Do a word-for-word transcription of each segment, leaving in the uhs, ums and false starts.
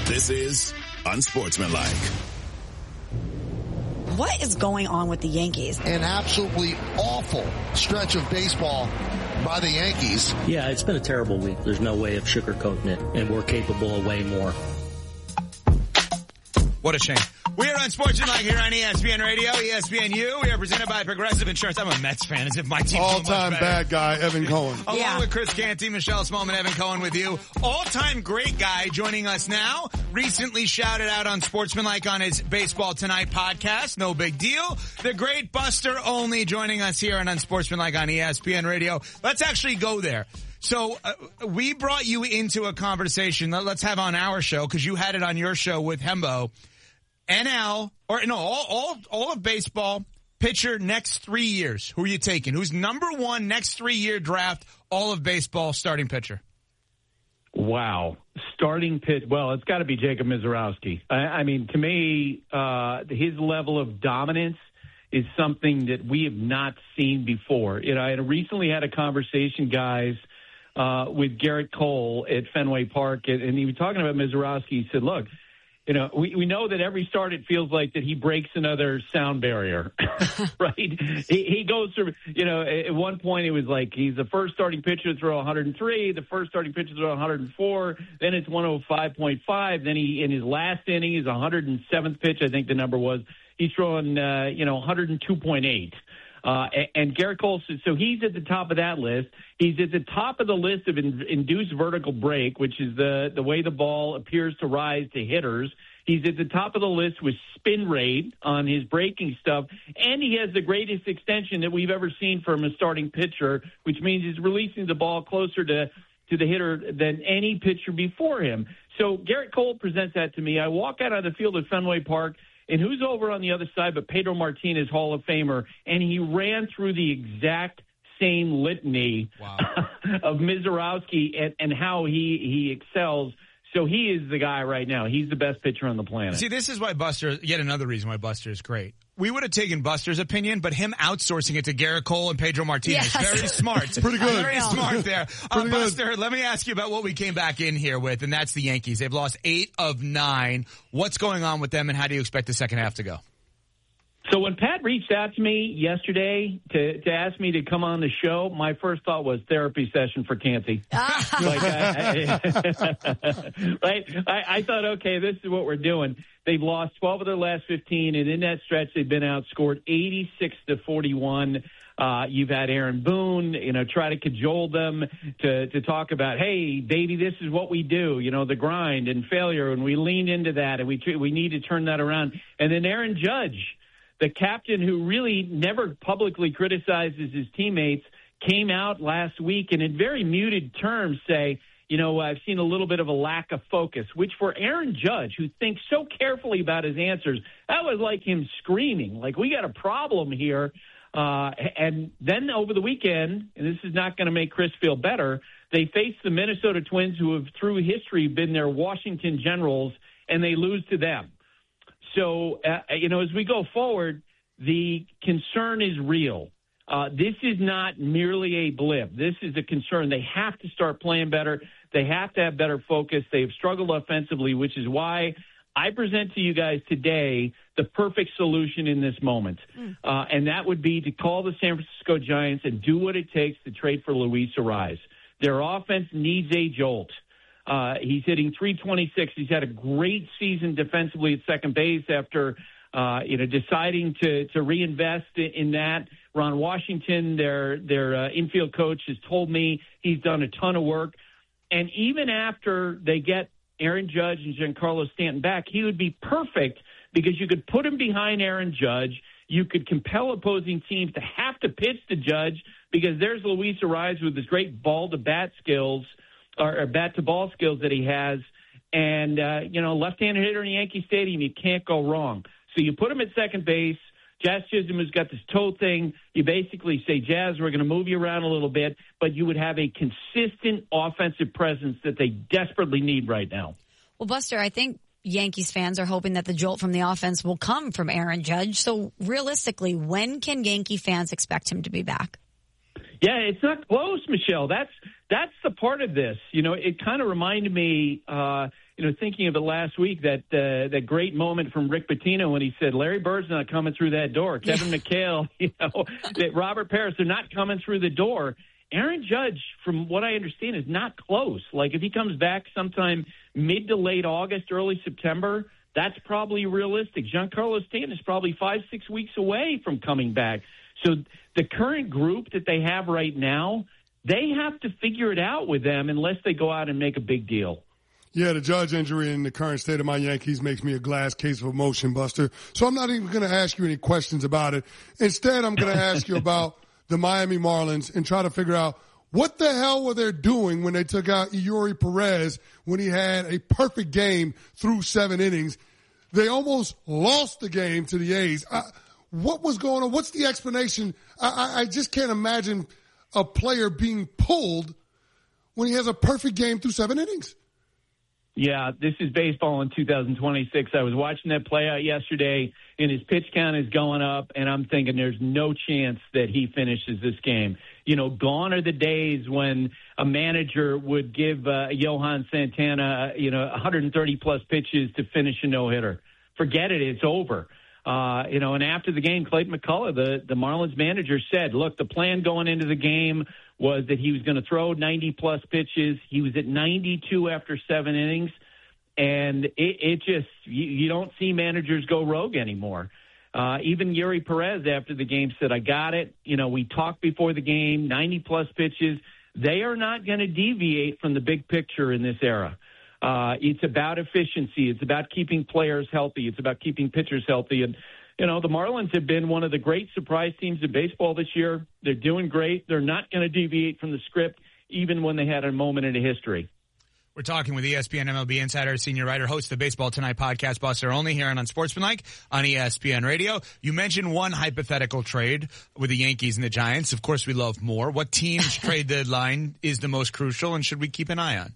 This is Unsportsmanlike. What is going on with the Yankees? An absolutely awful stretch of baseball by the Yankees. Yeah, it's been a terrible week. There's no way of sugarcoating it, and we're capable of way more. What a shame. We are Unsportsmanlike here on E S P N Radio, E S P N U. We are presented by Progressive Insurance. I'm a Mets fan, as if my team's so much all-time better. bad guy, Evan Cohen. Along Yeah. with Chris Canty, Michelle Smallman, Evan Cohen with you. All-time great guy joining us now. Recently shouted out on Sportsmanlike on his Baseball Tonight podcast. No big deal. The great Buster Olney joining us here on Unsportsmanlike on E S P N Radio. Let's actually go there. So uh, we brought you into a conversation. Let's have on our show, because you had it on your show with Hembo. N L, or no, all, all, all of baseball, pitcher next three years. Who are you taking? Who's number one next three-year draft, all of baseball starting pitcher? Wow. Starting pitch. Well, it's got to be Jacob Misiorowski. I, I mean, to me, uh, his level of dominance is something that we have not seen before. You know, I had recently had a conversation, guys, uh, with Garrett Cole at Fenway Park, and, and he was talking about Misiorowski. He said, look, you know, we, we know that every start it feels like that he breaks another sound barrier, right? He, he goes through, you know, at one point it was like he's the first starting pitcher to throw one hundred three, the first starting pitcher to throw one hundred four, then it's one oh five point five, then he, in his last inning, is one hundred seventh pitch, I think the number was, he's throwing, uh, you know, one hundred two point eight. Uh, and, and Garrett Cole, so he's at the top of that list. He's at the top of the list of in, induced vertical break, which is the, the way the ball appears to rise to hitters. He's at the top of the list with spin rate on his breaking stuff, and he has the greatest extension that we've ever seen from a starting pitcher, which means he's releasing the ball closer to, to the hitter than any pitcher before him. So Garrett Cole presents that to me. I walk out on the field at Fenway Park, and who's over on the other side but Pedro Martinez, Hall of Famer, and he ran through the exact same litany wow. of Misiorowski and, and how he, he excels. So he is the guy right now. He's the best pitcher on the planet. See, this is why Buster, yet another reason why Buster is great. We would have taken Buster's opinion, but him outsourcing it to Garrett Cole and Pedro Martinez. Yes. Very smart. Pretty good. Very smart there. Uh, Pretty good. Buster, let me ask you about what we came back in here with, and that's the Yankees. They've lost eight of nine. What's going on with them, and how do you expect the second half to go? So when Pat reached out to me yesterday to, to ask me to come on the show, my first thought was therapy session for Canty. like, I, I, right? I, I thought, okay, this is what we're doing. They've lost twelve of their last fifteen, and in that stretch, they've been outscored eighty-six to forty-one. Uh, you've had Aaron Boone, you know, try to cajole them to, to talk about, hey, baby, this is what we do, you know, the grind and failure, and we leaned into that, and we we need to turn that around. And then Aaron Judge, the captain who really never publicly criticizes his teammates, came out last week and in very muted terms say, you know, I've seen a little bit of a lack of focus, which for Aaron Judge, who thinks so carefully about his answers, that was like him screaming, like, we got a problem here. Uh, and then over the weekend, and this is not going to make Chris feel better, they faced the Minnesota Twins, who have through history been their Washington Generals, and they lose to them. So, uh, you know, as we go forward, the concern is real. Uh, this is not merely a blip. This is a concern. They have to start playing better. They have to have better focus. They have struggled offensively, which is why I present to you guys today the perfect solution in this moment. Mm. Uh, and that would be to call the San Francisco Giants and do what it takes to trade for Luis Arraez. Their offense needs a jolt. Uh, he's hitting three twenty-six. He's had a great season defensively at second base after, uh, you know, deciding to, to reinvest in, in that. Ron Washington, their, their uh, infield coach, has told me he's done a ton of work. And even after they get Aaron Judge and Giancarlo Stanton back, he would be perfect because you could put him behind Aaron Judge. You could compel opposing teams to have to pitch to Judge because there's Luis Arraez with his great ball-to-bat skills or, or bat-to-ball skills that he has. And, uh, you know, left-handed hitter in Yankee Stadium, you can't go wrong. So you put him at second base. Jazz Chisholm has got this toe thing. You basically say, Jazz, we're going to move you around a little bit, but you would have a consistent offensive presence that they desperately need right now. Well, Buster, I think Yankees fans are hoping that the jolt from the offense will come from Aaron Judge. So realistically, when can Yankee fans expect him to be back? Yeah, it's not close, Michelle. That's that's the part of this. You know, it kind of reminded me, uh, you know, thinking of it last week, that uh, that great moment from Rick Pitino when he said, Larry Bird's not coming through that door. Kevin McHale, you know, that Robert Parrish, they're not coming through the door. Aaron Judge, from what I understand, is not close. Like, if he comes back sometime mid to late August, early September, that's probably realistic. Giancarlo Stanton is probably five, six weeks away from coming back. So the current group that they have right now, they have to figure it out with them unless they go out and make a big deal. Yeah, the Judge injury in the current state of my Yankees makes me a glass case of emotion, Buster. So I'm not even going to ask you any questions about it. Instead, I'm going to ask you about the Miami Marlins and try to figure out what the hell were they doing when they took out Eury Perez when he had a perfect game through seven innings. They almost lost the game to the A's. I, what was going on? What's the explanation? I, I, I just can't imagine a player being pulled when he has a perfect game through seven innings. Yeah, this is baseball in two thousand twenty-six. I was watching that play out yesterday, and his pitch count is going up, and I'm thinking there's no chance that he finishes this game. You know, gone are the days when a manager would give uh, Johan Santana, you know, one hundred thirty plus pitches to finish a no-hitter. Forget it. It's over. Uh, you know, and after the game, Clayton McCullough, the, the Marlins manager, said, look, the plan going into the game was that he was going to throw ninety plus pitches. He was at ninety-two after seven innings. And it, it just, you, you don't see managers go rogue anymore. Uh, even Eury Perez after the game said, I got it. You know, we talked before the game, ninety plus pitches. They are not going to deviate from the big picture in this era. Uh, it's about efficiency. It's about keeping players healthy. It's about keeping pitchers healthy. And, you know, the Marlins have been one of the great surprise teams in baseball this year. They're doing great. They're not going to deviate from the script, even when they had a moment in history. We're talking with E S P N M L B insider, senior writer, host of the Baseball Tonight podcast, Buster Olney, here on Unsportsmanlike on E S P N Radio. You mentioned one hypothetical trade with the Yankees and the Giants. Of course, we love more. What team's trade deadline is the most crucial, and should we keep an eye on?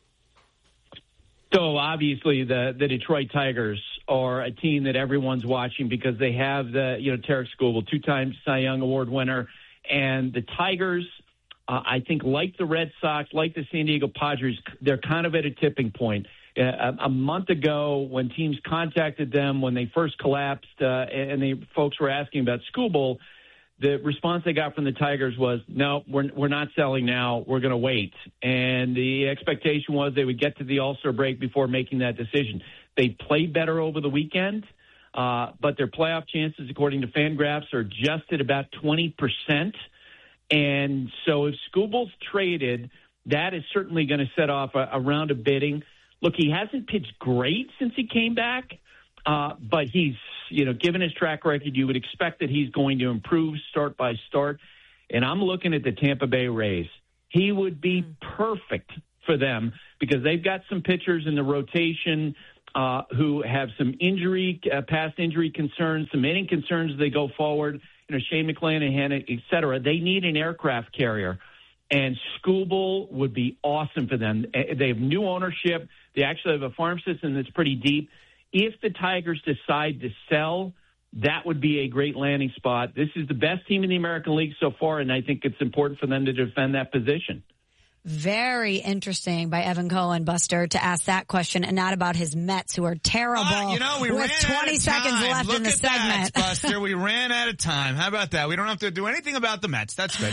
So obviously the, the Detroit Tigers are a team that everyone's watching because they have the, you know, Tarek Skubal, two-time Cy Young Award winner. And the Tigers, uh, I think, like the Red Sox, like the San Diego Padres, they're kind of at a tipping point. Uh, a, a month ago when teams contacted them when they first collapsed uh, and the folks were asking about Skubal, the response they got from the Tigers was, no, we're we're not selling now. We're going to wait. And the expectation was they would get to the All-Star break before making that decision. They played better over the weekend, uh, but their playoff chances, according to Fangraphs, are just at about twenty percent. And so if Skubal's traded, that is certainly going to set off a, a round of bidding. Look, he hasn't pitched great since he came back, uh, but he's, you know, given his track record, you would expect that he's going to improve start by start. And I'm looking at the Tampa Bay Rays. He would be perfect for them because they've got some pitchers in the rotation uh, who have some injury, uh, past injury concerns, some inning concerns as they go forward. You know, Shane McClanahan, et cetera. They need an aircraft carrier. And Skubal would be awesome for them. They have new ownership. They actually have a farm system that's pretty deep. If the Tigers decide to sell, that would be a great landing spot. This is the best team in the American League so far, and I think it's important for them to defend that position. Very interesting by Evan Cohen, Buster, to ask that question and not about his Mets, who are terrible. Uh, you know, we with ran twenty out of seconds time. left Look in the at segment. That, Buster. We ran out of time. How about that? We don't have to do anything about the Mets. That's good.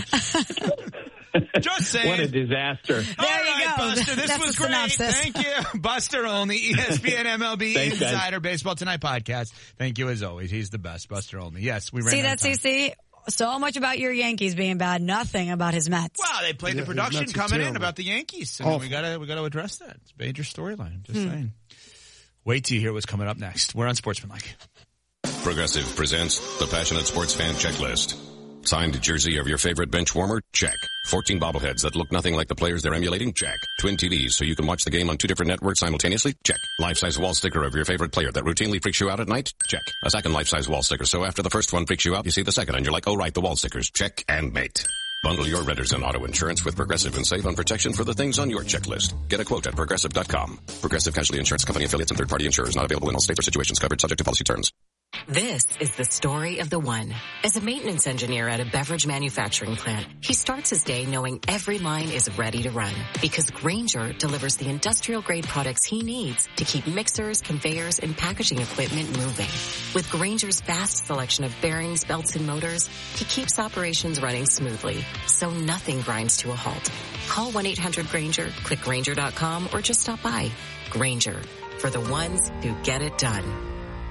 Just saying. What a disaster. There All you right, go. Buster. This That's was the great. synopsis. Thank you. Buster Olney, E S P N M L B Thanks, Insider guys. Baseball Tonight podcast. Thank you as always. He's the best, Buster Olney. Yes, we ran See out that, of time. C C? So much about your Yankees being bad, nothing about his Mets. Well, they played Yeah, the his production Mets are coming in terrible. about the Yankees. And we gotta we gotta address that. It's a major storyline. Just hmm. saying. Wait till you hear what's coming up next. We're on Sportsmanlike. Progressive presents the Passionate Sports Fan Checklist. Signed jersey of your favorite bench warmer? Check. fourteen bobbleheads that look nothing like the players they're emulating? Check. Twin T Vs so you can watch the game on two different networks simultaneously? Check. Life-size wall sticker of your favorite player that routinely freaks you out at night? Check. A second life-size wall sticker so after the first one freaks you out, you see the second and you're like, oh right, the wall stickers. Check and mate. Bundle your renters and auto insurance with Progressive and save on protection for the things on your checklist. Get a quote at Progressive dot com. Progressive Casualty Insurance Company affiliates and third-party insurers not available in all states or situations covered subject to policy terms. This is the story of the one. As a maintenance engineer at a beverage manufacturing plant, he starts his day knowing every line is ready to run because Grainger delivers the industrial-grade products he needs to keep mixers, conveyors, and packaging equipment moving. With Grainger's vast selection of bearings, belts, and motors, he keeps operations running smoothly, so nothing grinds to a halt. Call one eight hundred Grainger, click Grainger dot com, or just stop by. Grainger, for the ones who get it done.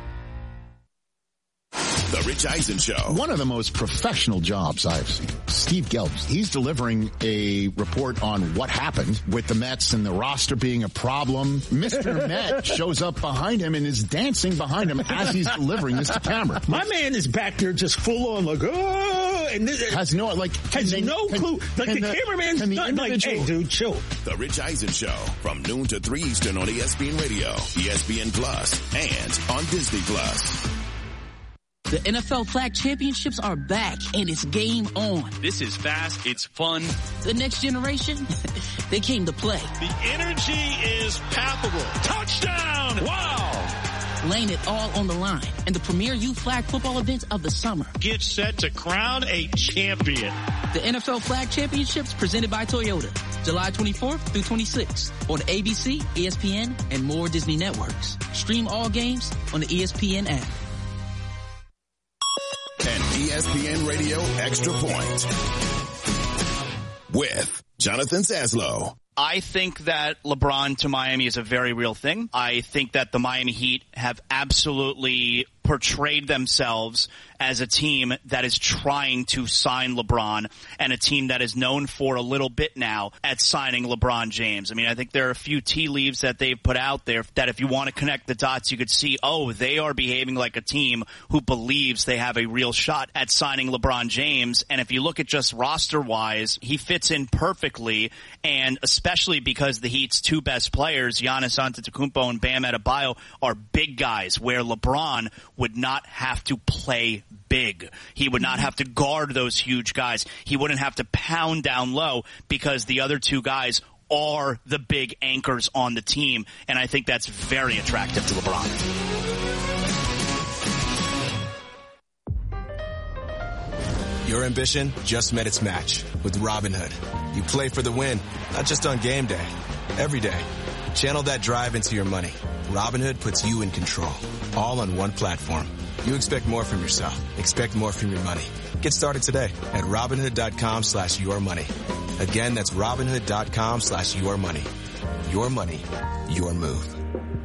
The Rich Eisen Show. One of the most professional jobs I've seen. Steve Gelbs. He's delivering a report on what happened with the Mets and the roster being a problem. Mister Met shows up behind him and is dancing behind him as he's delivering this to camera. My man is back there just full on like, oh, and this, has no, like, has they, no can, clue. Like the, the cameraman's not like, hey, dude, chill. The Rich Eisen Show from noon to three Eastern on E S P N Radio, E S P N Plus, and on Disney Plus. The N F L Flag Championships are back, and it's game on. This is fast. It's fun. The next generation, they came to play. The energy is palpable. Touchdown! Wow! Laying it all on the line in the premier youth flag football event of the summer. Get set to crown a champion. The N F L Flag Championships presented by Toyota. July twenty-fourth through twenty-sixth on A B C, E S P N, and more Disney networks. Stream all games on the E S P N app. And E S P N Radio Extra Point with Jonathan Zaslow. I think that LeBron to Miami is a very real thing. I think that the Miami Heat have absolutely portrayed themselves as a team that is trying to sign LeBron and a team that is known for a little bit now at signing LeBron James. I mean, I think there are a few tea leaves that they've put out there that if you want to connect the dots, you could see, oh, they are behaving like a team who believes they have a real shot at signing LeBron James. And if you look at just roster-wise, he fits in perfectly, and especially because the Heat's two best players, Giannis Antetokounmpo and Bam Adebayo, are big guys, where LeBron would not have to play big. He would not have to guard those huge guys. He wouldn't have to pound down low because the other two guys are the big anchors on the team, and I think that's very attractive to LeBron. Your ambition just met its match with Robinhood. You play for the win, not just on game day, every day. Channel that drive into your money. Robinhood puts you in control, all on one platform. You expect more from yourself. Expect more from your money. Get started today at Robinhood.com slash your money. Again, that's Robinhood.com slash your money. Your money, your move.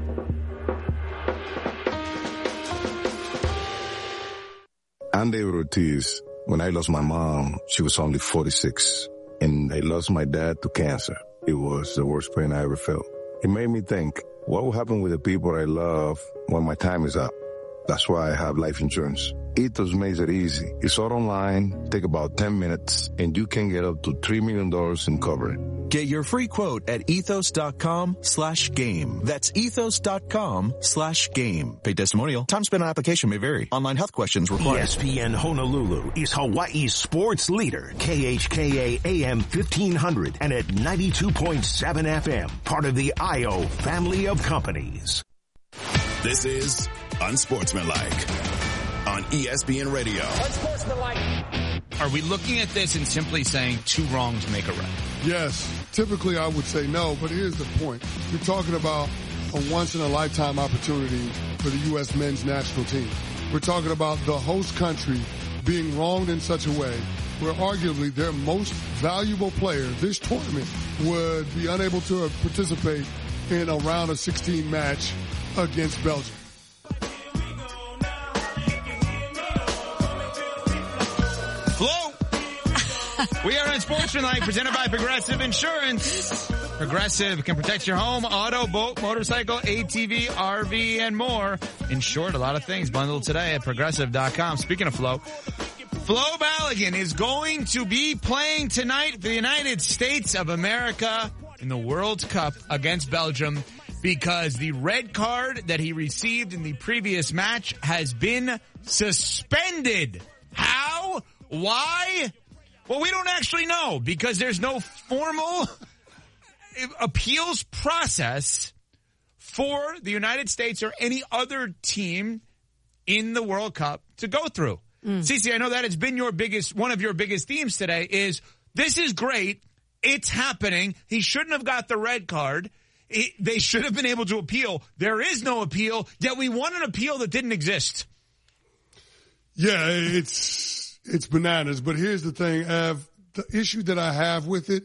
I'm David Ortiz. When I lost my mom, she was only forty-six. And I lost my dad to cancer. It was the worst pain I ever felt. It made me think, what will happen with the people I love when my time is up? That's why I have life insurance. Ethos makes it easy. It's all online, take about ten minutes, and you can get up to three million dollars in coverage. Get your free quote at ethos.com slash game. That's ethos.com slash game. Paid testimonial. Time spent on application may vary. Online health questions required. E S P N Honolulu is Hawaii's sports leader. K H K A A M fifteen hundred and at ninety-two point seven F M. Part of the I O family of companies. This is Unsportsmanlike on E S P N Radio. Unsportsmanlike. Are we looking at this and simply saying two wrongs make a right? Yes. Typically, I would say no, but here's the point. You're talking about a once-in-a-lifetime opportunity for the U S men's national team. We're talking about the host country being wronged in such a way where arguably their most valuable player this tournament would be unable to participate in a round of sixteen match against Belgium. Hello. We are Unsportsmanlike, presented by Progressive Insurance. Progressive can protect your home, auto, boat, motorcycle, A T V, R V, and more. In short, a lot of things bundled today at progressive dot com. Speaking of Flo, Flo Balogun is going to be playing tonight for the United States of America in the World Cup against Belgium because the red card that he received in the previous match has been suspended. How? Why? Well, we don't actually know because there's no formal appeals process for the United States or any other team in the World Cup to go through. Mm. Cece, I know that it's been your biggest, one of your biggest themes today is this is great. It's happening. He shouldn't have got the red card. It, they should have been able to appeal. There is no appeal, yet we won an appeal that didn't exist. Yeah, it's it's bananas. But here's the thing, Ev. The issue that I have with it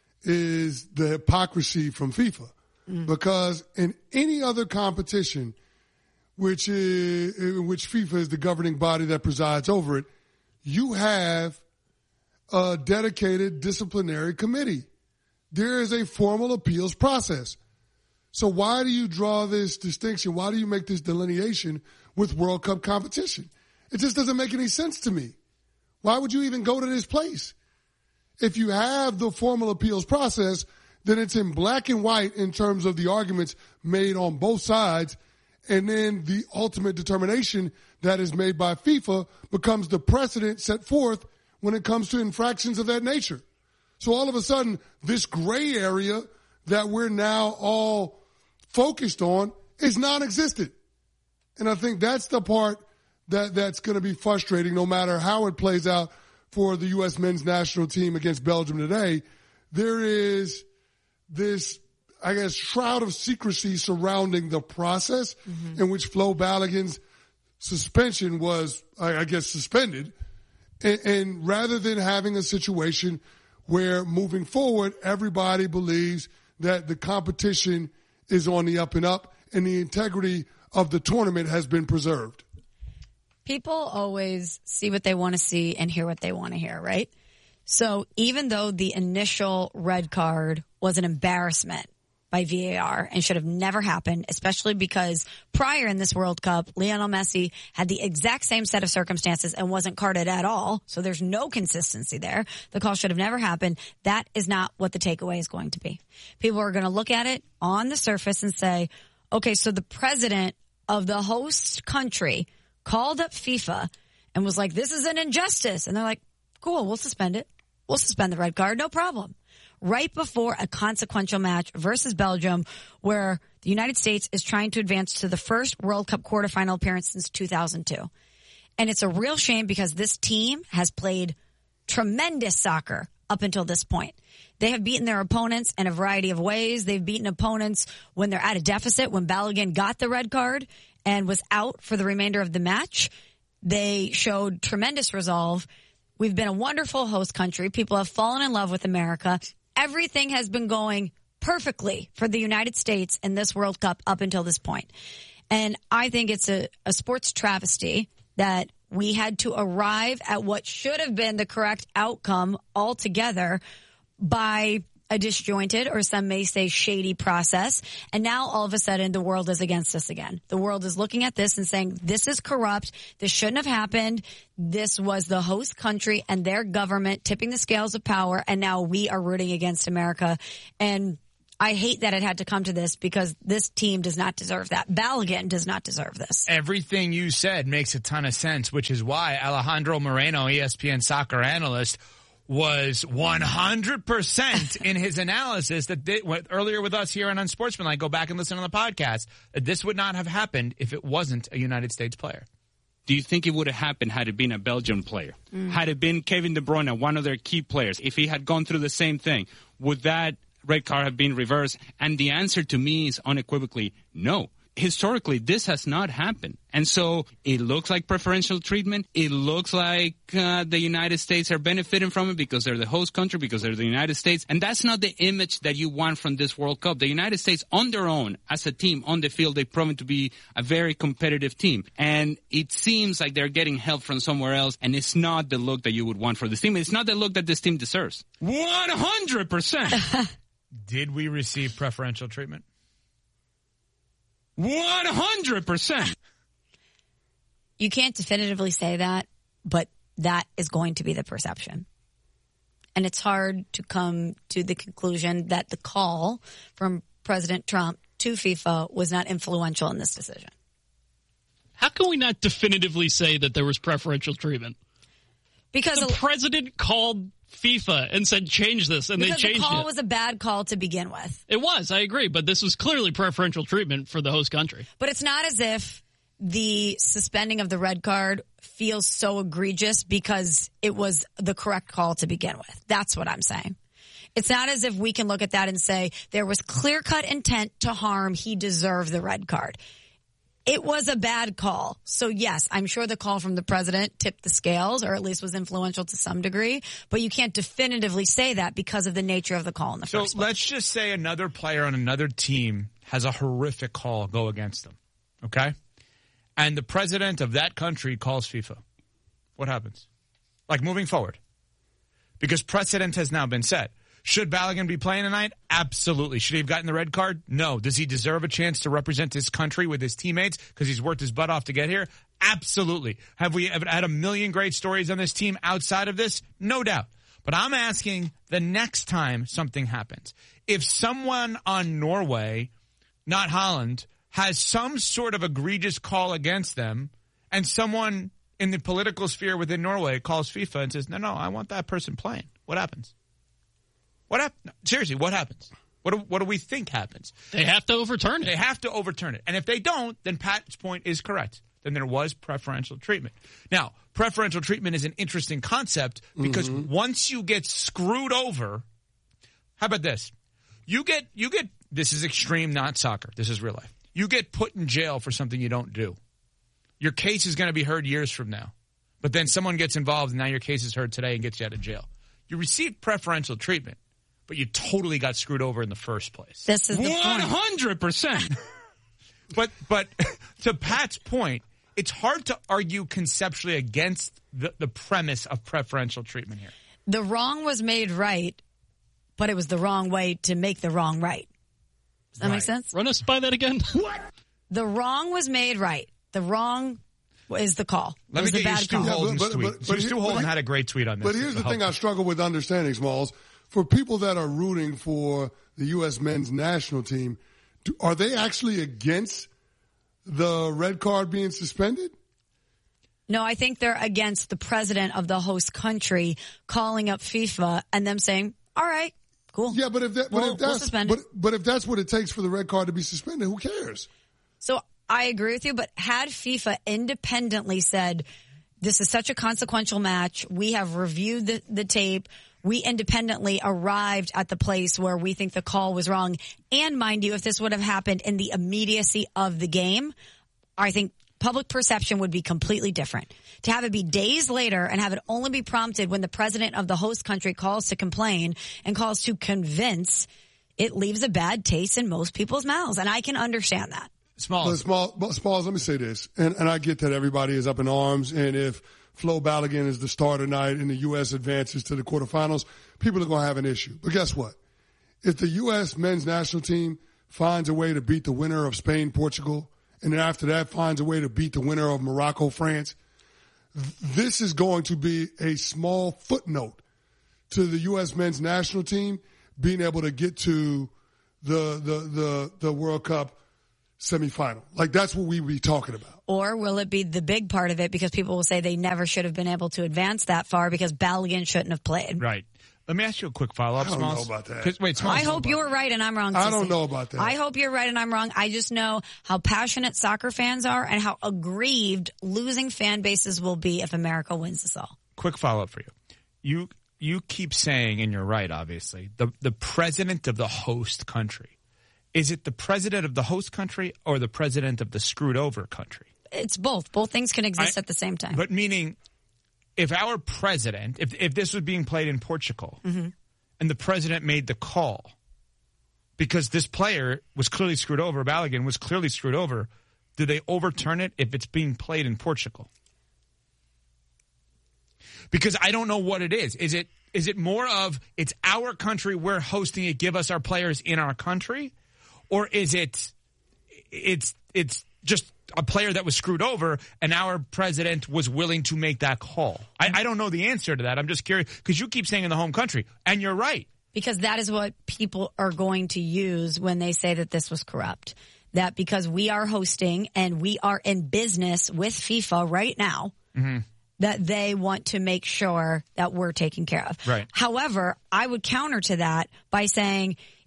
is the hypocrisy from FIFA. Mm. Because in any other competition, which is, in which FIFA is the governing body that presides over it, you have a dedicated disciplinary committee. There is a formal appeals process. So why do you draw this distinction? Why do you make this delineation with World Cup competition? It just doesn't make any sense to me. Why would you even go to this place? If you have the formal appeals process, then it's in black and white in terms of the arguments made on both sides, and then the ultimate determination that is made by FIFA becomes the precedent set forth when it comes to infractions of that nature. So all of a sudden, this gray area that we're now all focused on is non-existent. And I think that's the part that that's going to be frustrating no matter how it plays out for the U S men's national team against Belgium today. There is this, I guess, shroud of secrecy surrounding the process mm-hmm. in which Flo Balogun's suspension was, I guess, suspended. And, and rather than having a situation where moving forward, everybody believes that the competition is on the up and up and the integrity of the tournament has been preserved. People always see what they want to see and hear what they want to hear, right? So even though the initial red card was an embarrassment by V A R and should have never happened, especially because prior in this World Cup, Lionel Messi had the exact same set of circumstances and wasn't carded at all. So there's no consistency there. The call should have never happened. That is not what the takeaway is going to be. People are going to look at it on the surface and say, okay, so the president of the host country called up FIFA and was like, this is an injustice. And they're like, cool, we'll suspend it. We'll suspend the red card, no problem. Right before a consequential match versus Belgium where the United States is trying to advance to the first World Cup quarterfinal appearance since two thousand two. And it's a real shame because this team has played tremendous soccer up until this point. They have beaten their opponents in a variety of ways. They've beaten opponents when they're at a deficit, when Balogun got the red card and was out for the remainder of the match. They showed tremendous resolve. We've been a wonderful host country. People have fallen in love with America. Everything has been going perfectly for the United States in this World Cup up until this point. And I think it's a, a sports travesty that we had to arrive at what should have been the correct outcome altogether by a disjointed, or some may say shady process. And now all of a sudden the world is against us again. The world is looking at this and saying, this is corrupt. This shouldn't have happened. This was the host country and their government tipping the scales of power. And now we are rooting against America. And I hate that it had to come to this because this team does not deserve that. Balogun does not deserve this. Everything you said makes a ton of sense, which is why Alejandro Moreno, E S P N soccer analyst, was one hundred percent in his analysis that they, earlier with us here on Unsportsmanlike, go back and listen to the podcast, that this would not have happened if it wasn't a United States player. Do you think it would have happened had it been a Belgian player? Mm. Had it been Kevin De Bruyne, one of their key players, if he had gone through the same thing, would that red card have been reversed? And the answer to me is unequivocally no. Historically, this has not happened. And so it looks like preferential treatment. It looks like uh, the United States are benefiting from it because they're the host country, because they're the United States. And that's not the image that you want from this World Cup. The United States on their own, as a team on the field, they've proven to be a very competitive team. And it seems like they're getting help from somewhere else. And it's not the look that you would want for this team. It's not the look that this team deserves. one hundred percent. Did we receive preferential treatment? one hundred percent. You can't definitively say that, but that is going to be the perception. And it's hard to come to the conclusion that the call from President Trump to FIFA was not influential in this decision. How can we not definitively say that there was preferential treatment? Because the president called FIFA and said, change this, and they changed it. Because the call was a bad call to begin with. It was, I agree, but this was clearly preferential treatment for the host country. But it's not as if the suspending of the red card feels so egregious because it was the correct call to begin with. That's what I'm saying. It's not as if we can look at that and say there was clear-cut intent to harm. He deserved the red card. It was a bad call. So, yes, I'm sure the call from the president tipped the scales, or at least was influential to some degree. But you can't definitively say that because of the nature of the call in the so first place. So let's just say another player on another team has a horrific call go against them, okay? And the president of that country calls FIFA. What happens? Like, moving forward. Because precedent has now been set. Should Balogun be playing tonight? Absolutely. Should he have gotten the red card? No. Does he deserve a chance to represent his country with his teammates because he's worked his butt off to get here? Absolutely. Have we had a million great stories on this team outside of this? No doubt. But I'm asking the next time something happens. If someone on Norway, not Holland, has some sort of egregious call against them, and someone in the political sphere within Norway calls FIFA and says, no, no, I want that person playing, what happens? What hap- Seriously, what happens? What do, what do we think happens? They have to overturn it. They have to overturn it. And if they don't, then Pat's point is correct. Then there was preferential treatment. Now, preferential treatment is an interesting concept because mm-hmm. once you get screwed over, how about this? You get, you get, this is extreme, not soccer. This is real life. You get put in jail for something you don't do. Your case is going to be heard years from now. But then someone gets involved and now your case is heard today and gets you out of jail. You received preferential treatment, but you totally got screwed over in the first place. This is the one hundred percent. But but to Pat's point, it's hard to argue conceptually against the, the premise of preferential treatment here. The wrong was made right, but it was the wrong way to make the wrong right. Does that right. make sense? Run us by that again. What? The wrong was made right. The wrong is the call. Let it was me the get you bad Stu call. Holden's Yeah, but- tweet. but- but- Stu but- Holden but- had a great tweet on this. But here's the thing I struggle with understanding, Smalls. For people that are rooting for the U S men's national team, do, are they actually against the red card being suspended? No, I think they're against the president of the host country calling up FIFA and them saying, all right, cool. Yeah, but if that, but We'll- if we'll that's, suspend but, it. but if that's what it takes for the red card to be suspended, who cares? So I agree with you, but had FIFA independently said, this is such a consequential match, we have reviewed the, the tape, we independently arrived at the place where we think the call was wrong, and mind you, if this would have happened in the immediacy of the game, I think public perception would be completely different. To have it be days later and have it only be prompted when the president of the host country calls to complain and calls to convince, it leaves a bad taste in most people's mouths, and I can understand that. Smalls. Small, Smalls, let me say this, and, and I get that everybody is up in arms, and if Flo Balogun is the star tonight and the U S advances to the quarterfinals, people are going to have an issue. But guess what? If the U S men's national team finds a way to beat the winner of Spain, Portugal, and then after that finds a way to beat the winner of Morocco, France, th- this is going to be a small footnote to the U S men's national team being able to get to the the the, the World Cup semifinal. Like, that's what we be talking about. Or will it be the big part of it because people will say they never should have been able to advance that far because Balogun shouldn't have played? Right. Let me ask you a quick follow-up, I don't Smalls. know about that. 'Cause- Wait, Smalls. I hope you're right and I'm wrong. I don't Sissy. know about that. I hope you're right and I'm wrong. I just know how passionate soccer fans are and how aggrieved losing fan bases will be if America wins this all. Quick follow-up for you. You you keep saying, and you're right, obviously, the the president of the host country. Is it the president of the host country or the president of the screwed-over country? It's both. Both things can exist I- at the same time. But meaning, if our president, if if this was being played in Portugal, Mm-hmm. and the president made the call, because this player was clearly screwed over, Balogun was clearly screwed over, do they overturn it if it's being played in Portugal? Because I don't know what it is. Is it is it more of it's our country, we're hosting it, give us our players in our country? Or is it it's it's just a player that was screwed over and our president was willing to make that call? I, I don't know the answer to that. I'm just curious because you keep saying in the home country, and you're right. Because that is what people are going to use when they say that this was corrupt. That because we are hosting and we are in business with FIFA right now, Mm-hmm. that they want to make sure that we're taken care of. Right. However, I would counter to that by saying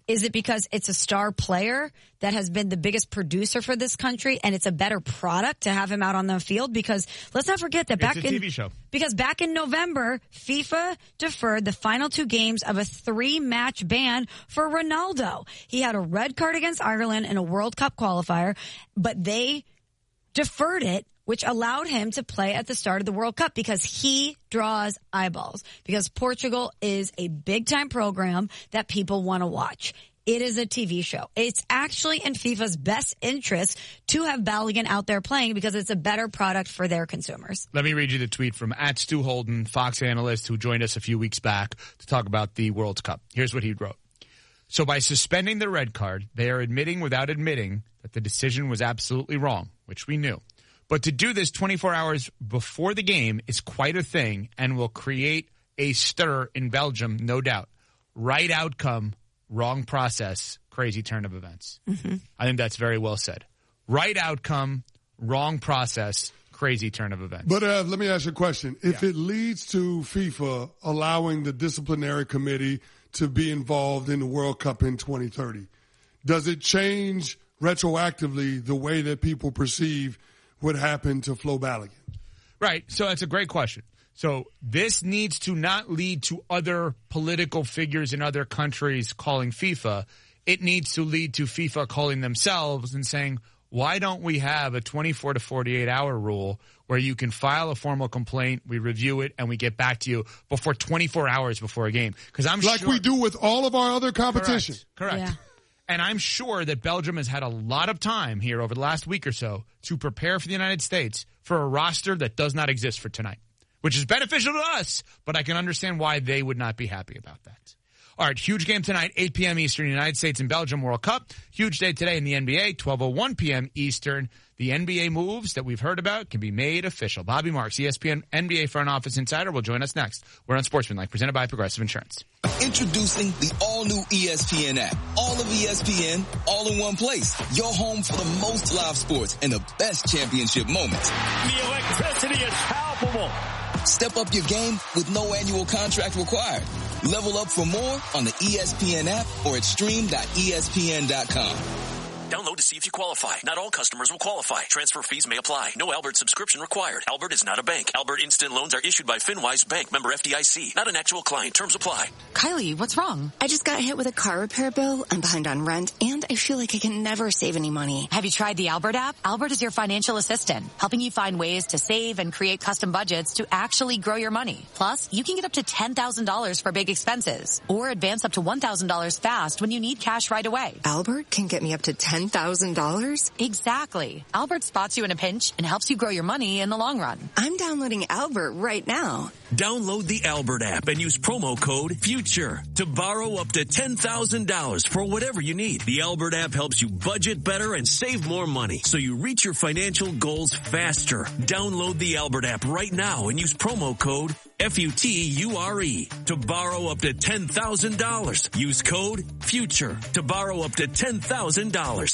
Is it because it's a star player that has been the biggest producer for this country and it's a better product to have him out on the field? Because let's not forget that back it's a in T V show. Because back in November, FIFA deferred the final two games of a three-match ban for Ronaldo. He had a red card against Ireland in a World Cup qualifier, but they deferred it, which allowed him to play at the start of the World Cup because he draws eyeballs. Because Portugal is a big-time program that people want to watch. It is a T V show. It's actually in FIFA's best interest to have Balogun out there playing because it's a better product for their consumers. Let me read you the tweet from at Stu Holden, Fox analyst who joined us a few weeks back to talk about the World Cup. Here's what he wrote. So by suspending the red card, they are admitting without admitting that the decision was absolutely wrong, which we knew. But to do this twenty-four hours before the game is quite a thing and will create a stir in Belgium, no doubt. Right outcome, wrong process, crazy turn of events. Mm-hmm. I think that's very well said. Right outcome, wrong process, crazy turn of events. But uh, let me ask you a question. If yeah. it leads to FIFA allowing the disciplinary committee to be involved in the World Cup in twenty thirty, does it change retroactively the way that people perceive what happened to Flo Balogun? Right. So that's a great question. So this needs to not lead to other political figures in other countries calling FIFA. It needs to lead to FIFA calling themselves and saying, why don't we have a twenty-four to forty-eight hour rule where you can file a formal complaint, we review it, and we get back to you before twenty-four hours before a game? Because I'm like sure, we do with all of our other competition. Correct. Correct. Yeah. And I'm sure that Belgium has had a lot of time here over the last week or so to prepare for the United States for a roster that does not exist for tonight, which is beneficial to us, but I can understand why they would not be happy about that. All right, huge game tonight, eight p.m. Eastern, United States and Belgium World Cup. Huge day today in the N B A, twelve oh one p.m. Eastern. The N B A moves that we've heard about can be made official. Bobby Marks, E S P N N B A front office insider, will join us next. We're on Sportsmanlike, presented by Progressive Insurance. Introducing the all-new E S P N app. All of E S P N, all in one place. Your home for the most live sports and the best championship moments. The electricity is palpable. Step up your game with no annual contract required. Level up for more on the E S P N app or at stream dot E S P N dot com. Download to see if you qualify. Not all customers will qualify. Transfer fees may apply. No Albert subscription required. Albert is not a bank. Albert Instant Loans are issued by FinWise Bank, member F D I C. Not an actual client. Terms apply. Kylie, what's wrong? I just got hit with a car repair bill. I'm behind on rent, and I feel like I can never save any money. Have you tried the Albert app? Albert is your financial assistant, helping you find ways to save and create custom budgets to actually grow your money. Plus, you can get up to ten thousand dollars for big expenses, or advance up to one thousand dollars fast when you need cash right away. Albert can get me up to ten thousand dollars? Exactly. Albert spots you in a pinch and helps you grow your money in the long run. I'm downloading Albert right now. Download the Albert app and use promo code FUTURE to borrow up to ten thousand dollars for whatever you need. The Albert app helps you budget better and save more money so you reach your financial goals faster. Download the Albert app right now and use promo code F U T U R E to borrow up to ten thousand dollars. Use code FUTURE to borrow up to ten thousand dollars.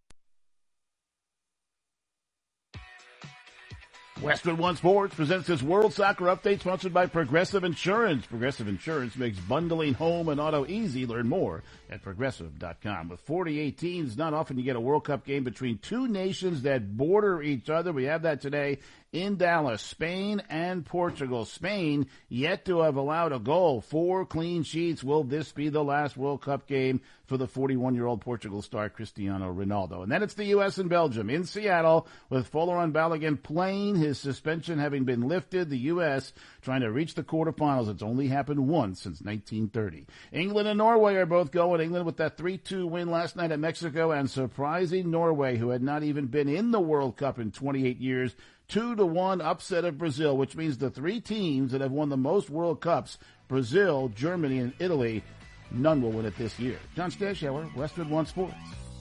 Westwood One Sports presents this World Soccer Update sponsored by Progressive Insurance. Progressive Insurance makes bundling home and auto easy. Learn more at progressive dot com. With forty-eight teams, not often you get a World Cup game between two nations that border each other. We have that today in Dallas, Spain and Portugal. Spain yet to have allowed a goal. Four clean sheets. Will this be the last World Cup game for the forty-one-year-old Portugal star Cristiano Ronaldo? And then it's the U S and Belgium in Seattle with Folarin Balogun playing, his suspension having been lifted. The U S trying to reach the quarterfinals. It's only happened once since nineteen thirty. England and Norway are both going. England with that three two win last night at Mexico, and surprising Norway, who had not even been in the World Cup in twenty-eight years, two to one upset of Brazil, which means the three teams that have won the most World Cups, Brazil, Germany, and Italy, none will win it this year. John Stashower, Westwood One Sports.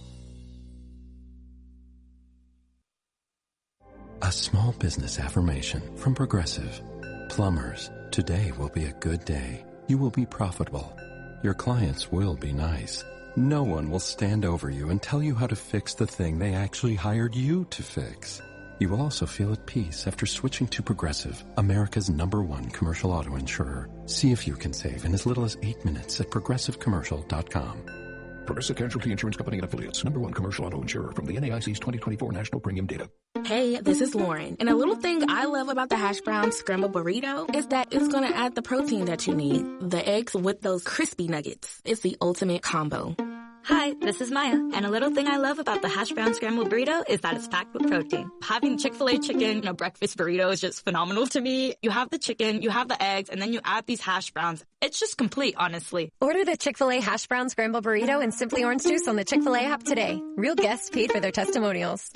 A small business affirmation from Progressive. Plumbers, today will be a good day. You will be profitable. Your clients will be nice. No one will stand over you and tell you how to fix the thing they actually hired you to fix. You will also feel at peace after switching to Progressive, America's number one commercial auto insurer. See if you can save in as little as eight minutes at progressive commercial dot com. Progressive Casualty Insurance Company and Affiliates. Number one commercial auto insurer from the N A I C's twenty twenty-four National Premium Data. Hey, this is Lauren. And a little thing I love about the hash brown scramble burrito is that it's going to add the protein that you need. The eggs with those crispy nuggets. It's the ultimate combo. Hi, this is Maya, and a little thing I love about the hash brown scrambled burrito is that it's packed with protein. Having Chick-fil-A chicken in a breakfast burrito is just phenomenal to me. You have the chicken, you have the eggs, and then you add these hash browns. It's just complete, honestly. Order the Chick-fil-A hash brown scrambled burrito and Simply Orange Juice on the Chick-fil-A app today. Real guests paid for their testimonials.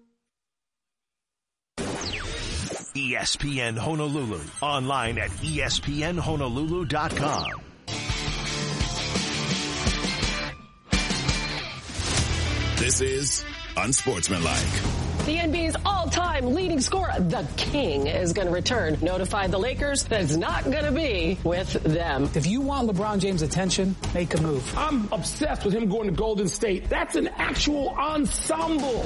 E S P N Honolulu. Online at E S P N Honolulu dot com. This is Unsportsmanlike. The N B A's all-time leading scorer, the King, is going to return. Notify the Lakers that it's not going to be with them. If you want LeBron James' attention, make a move. I'm obsessed with him going to Golden State. That's an actual ensemble.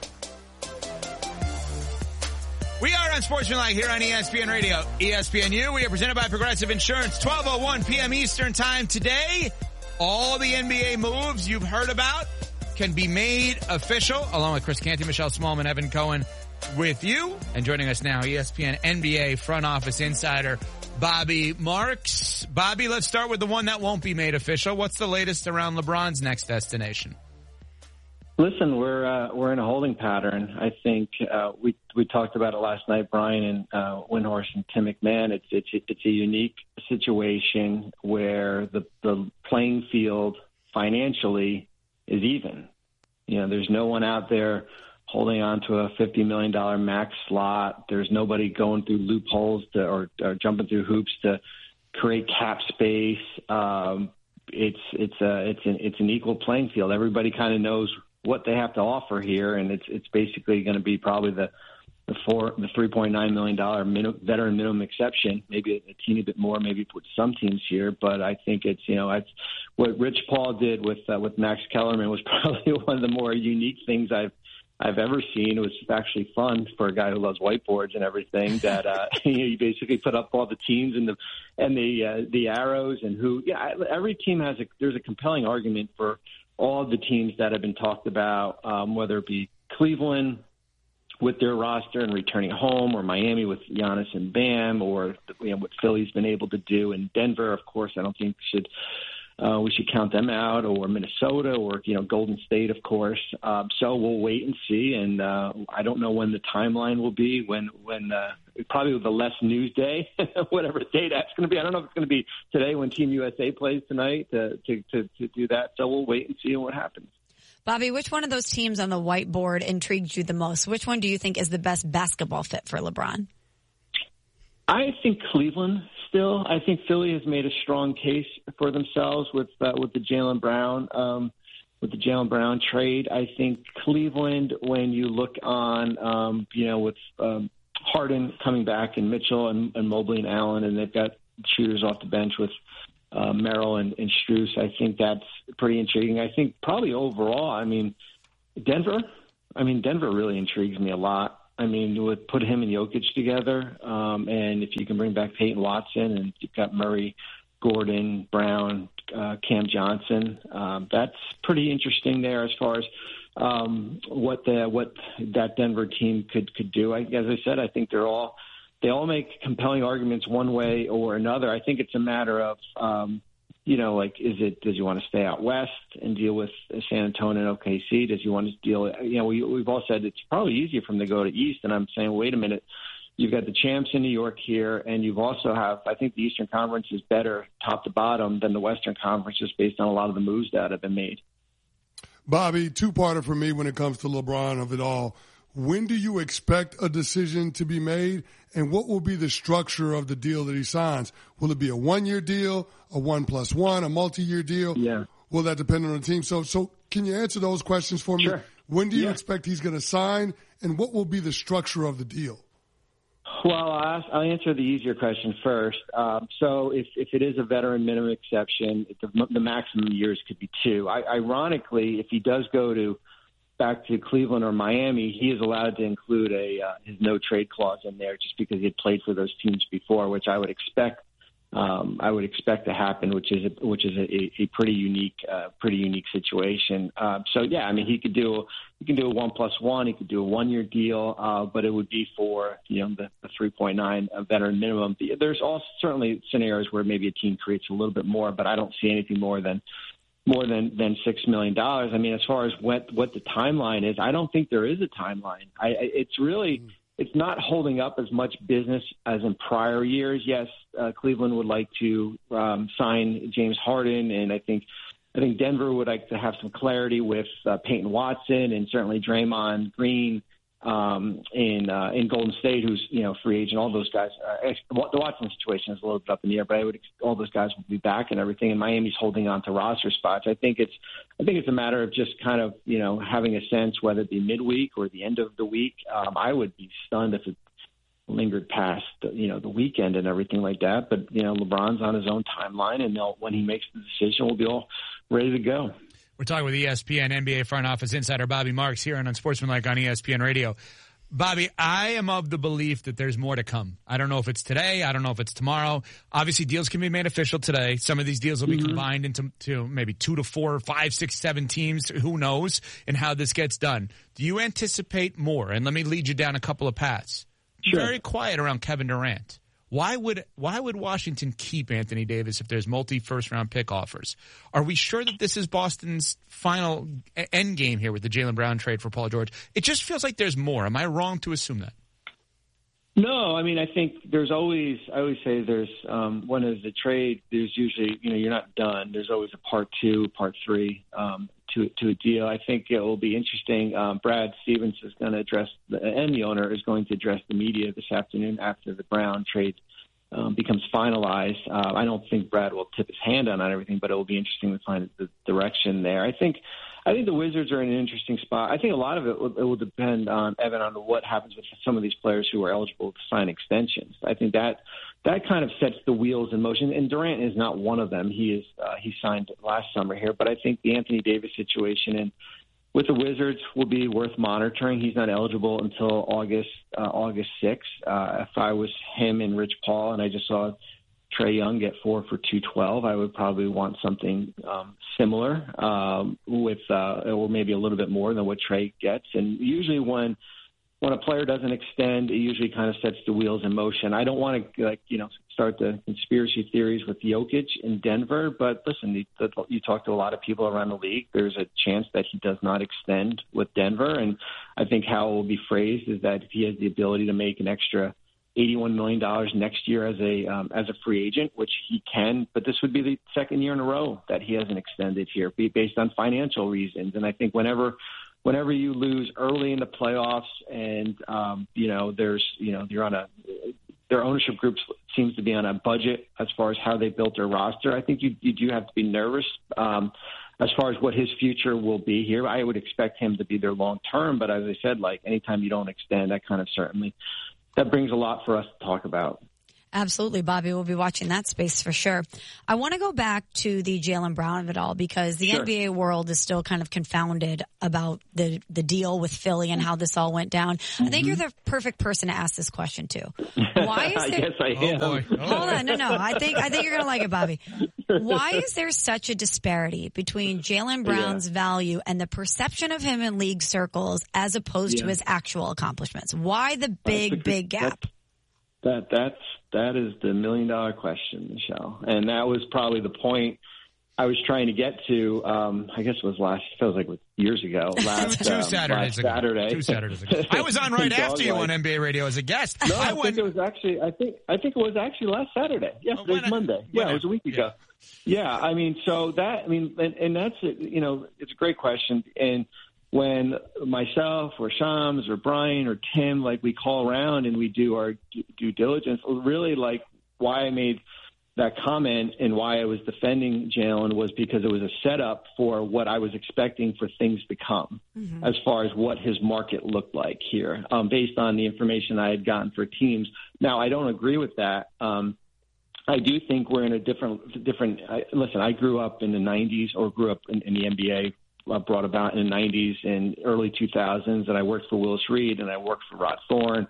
We are Unsportsmanlike here on E S P N Radio, E S P N U. We are presented by Progressive Insurance, twelve oh one p.m. Eastern Time today. All the N B A moves you've heard about can be made official, along with Chris Canty, Michelle Smallman, Evan Cohen with you. And joining us now, E S P N N B A front office insider, Bobby Marks. Bobby, let's start with the one that won't be made official. What's the latest around LeBron's next destination? Listen, we're uh, we're in a holding pattern. I think uh, we we talked about it last night, Brian and uh, Windhorst and Tim McMahon. It's it's it's a unique situation where the the playing field financially is even. You know, there's no one out there holding on to a fifty million dollars max slot. There's nobody going through loopholes to, or, or jumping through hoops to create cap space. Um, it's it's a it's an it's an equal playing field. Everybody kind of knows what they have to offer here, and it's it's basically going to be probably the the four the three point nine million dollar min, veteran minimum exception, maybe a, a teeny bit more, maybe with some teams here. But I think it's you know it's what Rich Paul did with uh, with Max Kellerman was probably one of the more unique things I've I've ever seen. It was actually fun for a guy who loves whiteboards and everything. That uh, you basically put up all the teams and the and the uh, the arrows and who. Yeah, every team has a there's a compelling argument for all of the teams that have been talked about, um, whether it be Cleveland with their roster and returning home, or Miami with Giannis and Bam, or you know, what Philly's been able to do, and Denver, of course, I don't think should uh, we should count them out, or Minnesota, or you know Golden State, of course. Um, so we'll wait and see, and uh, I don't know when the timeline will be. When when uh, probably the less news day, whatever day that's going to be. I don't know if it's going to be today when Team U S A plays tonight to, to to to do that. So we'll wait and see what happens. Bobby, which one of those teams on the whiteboard intrigued you the most? Which one do you think is the best basketball fit for LeBron? I think Cleveland still. I think Philly has made a strong case for themselves with uh, with the Jaylen Brown um, with the Jaylen Brown trade. I think Cleveland, when you look on, um, you know, with um, Harden coming back and Mitchell and, and Mobley and Allen, and they've got shooters off the bench with uh, Merrill and, and Strus. I think that's pretty intriguing. I think probably overall, I mean, Denver. I mean, Denver really intrigues me a lot. I mean, you would put him and Jokic together, um, and if you can bring back Peyton Watson, and you've got Murray, Gordon, Brown, uh, Cam Johnson, um, that's pretty interesting there as far as um, what the what that Denver team could could do. I, as I said, I think they're all they all make compelling arguments one way or another. I think it's a matter of um, you know, like, is it, does he want to stay out west and deal with San Antonio and O K C? Does he want to deal, you know, we, we've all said it's probably easier for him to go to East. And I'm saying, wait a minute, you've got the champs in New York here, and you've also have, I think the Eastern Conference is better top to bottom than the Western Conference just based on a lot of the moves that have been made. Bobby, two-parter for me when it comes to LeBron of it all. When do you expect a decision to be made, and what will be the structure of the deal that he signs? Will it be a one-year deal, a one plus one, a multi-year deal? Yeah. Will that depend on the team? So, so can you answer those questions for me? Sure. When do you yeah. expect he's going to sign, and what will be the structure of the deal? Well, I'll, ask, I'll answer the easier question first. Um, so if, if it is a veteran minimum exception, the, the maximum years could be two. I, ironically, if he does go to back to Cleveland or Miami, he is allowed to include a uh, his no trade clause in there just because he had played for those teams before, which I would expect um, I would expect to happen, which is a, which is a, a pretty unique, uh, pretty unique situation. Uh, so yeah, I mean, he could do he can do a one plus one, he could do a one year deal, uh, but it would be for you know the, the three point nine veteran minimum. There's also certainly scenarios where maybe a team creates a little bit more, but I don't see anything more than more than than six million dollars. I mean, as far as what what the timeline is, I don't think there is a timeline. I, it's really. Mm. It's not holding up as much business as in prior years. Yes, uh, Cleveland would like to um, sign James Harden, and I think I think Denver would like to have some clarity with uh, Peyton Watson and certainly Draymond Green um, in uh, in Golden State, who's you know free agent. All those guys. Uh, the Watson situation is a little bit up in the air, but I would all those guys will be back and everything. And Miami's holding on to roster spots. I think it's I think it's a matter of just kind of you know having a sense whether it be midweek or the end of the week. Um, I would be stunned if it lingered past you know the weekend and everything like that. But you know LeBron's on his own timeline, and they'll, when he makes the decision, we'll be all ready to go. We're talking with E S P N N B A front office insider Bobby Marks here on Unsportsmanlike on E S P N Radio. Bobby, I am of the belief that there's more to come. I don't know if it's today. I don't know if it's tomorrow. Obviously, deals can be made official today. Some of these deals will be mm-hmm. combined into to maybe two to four, five, six, seven teams. Who knows and how this gets done. Do you anticipate more? And let me lead you down a couple of paths. Sure. Very quiet around Kevin Durant. Why would why would Washington keep Anthony Davis if there's multi first round pick offers? Are we sure that this is Boston's final end game here with the Jaylen Brown trade for Paul George? It just feels like there's more. Am I wrong to assume that? No, I mean I think there's always I always say there's um, when there's a trade, there's usually you know you're not done. There's always a part two, part three um, to to a deal. I think it will be interesting. Um, Brad Stevens is going to address the, and the owner is going to address the media this afternoon after the Brown trade um, becomes finalized. Uh, I don't think Brad will tip his hand on everything, but it will be interesting to find the direction there. I think. I think the Wizards are in an interesting spot. I think a lot of it will, it will depend on, Evan, on what happens with some of these players who are eligible to sign extensions. I think that that kind of sets the wheels in motion. And Durant is not one of them. He is uh, he signed last summer here. But I think the Anthony Davis situation and with the Wizards will be worth monitoring. He's not eligible until August uh, August sixth. Uh, if I was him and Rich Paul and I just saw Trae Young get four for two twelve, I would probably want something um, similar um, with, uh, or maybe a little bit more than what Trae gets. And usually when when a player doesn't extend, it usually kind of sets the wheels in motion. I don't want to, like, you know, start the conspiracy theories with Jokic in Denver, but listen, you, you talk to a lot of people around the league. There's a chance that he does not extend with Denver, and I think how it will be phrased is that if he has the ability to make an extra eighty-one million dollars next year as a um, as a free agent, which he can, but this would be the second year in a row that he hasn't extended here, based on financial reasons. And I think whenever whenever you lose early in the playoffs, and um, you know there's you know you're on a their ownership group seems to be on a budget as far as how they built their roster. I think you you do have to be nervous um, as far as what his future will be here. I would expect him to be there long term, but as I said, like anytime you don't extend, that kind of certainly. That brings a lot for us to talk about. Absolutely, Bobby. We'll be watching that space for sure. I want to go back to the Jaylen Brown of it all because the sure. N B A world is still kind of confounded about the the deal with Philly and how this all went down. Mm-hmm. I think you're the perfect person to ask this question to. Why is there? Yes, I am. Oh, boy. Oh. Hold on, no, no. I think I think you're gonna like it, Bobby. Why is there such a disparity between Jaylen Brown's yeah. value and the perception of him in league circles as opposed yeah. to his actual accomplishments? Why the big, a, big gap? That that's that is the million dollar question, Michelle, and that was probably the point I was trying to get to. Um, I guess it was last. It feels like years ago. Last two um, Saturdays last ago. Saturday. Two Saturdays ago. I was on right after you on N B A Radio as a guest. No, I, I think went... it was actually. I think I think it was actually last Saturday. Yesterday's oh, Monday. Yeah, it was a week ago. Yeah. yeah, I mean, so that I mean, and, and that's you know, it's a great question. And when myself or Shams or Brian or Tim, like we call around and we do our due diligence, really like why I made that comment and why I was defending Jaylen was because it was a setup for what I was expecting for things to come mm-hmm. as far as what his market looked like here, um, based on the information I had gotten for teams. Now, I don't agree with that. Um, I do think we're in a different, different. I, listen, I grew up in the nineties or grew up in, in the N B A. Uh, brought about in the nineties and early two thousands, and I worked for Willis Reed and I worked for Rod Thorne.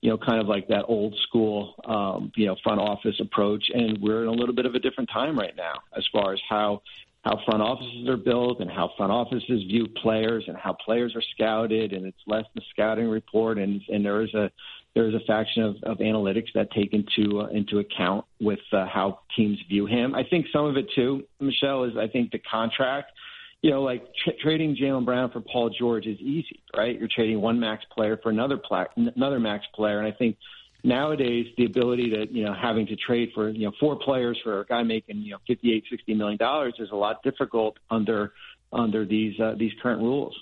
you know, kind of like that old school, um, you know, front office approach. And we're in a little bit of a different time right now as far as how how front offices are built and how front offices view players and how players are scouted. And it's less the scouting report. And, and there is a there is a faction of, of analytics that take into uh, into account with uh, how teams view him. I think some of it, too, Michelle, is I think the contract. You know, like tra- trading Jaylen Brown for Paul George is easy, right? You're trading one max player for another pla- another max player. And I think nowadays the ability to, you know, having to trade for, you know, four players for a guy making, you know, fifty-eight, sixty million dollars is a lot difficult under under these uh, these current rules.